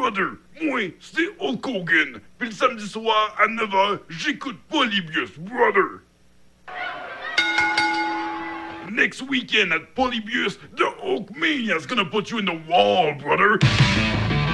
brother, moi, c'est Hulk Hogan. Puis le samedi soir, à 9h, j'écoute Polybius, brother. Next weekend at Polybius, the Hulkmania's gonna put you in the wall, brother.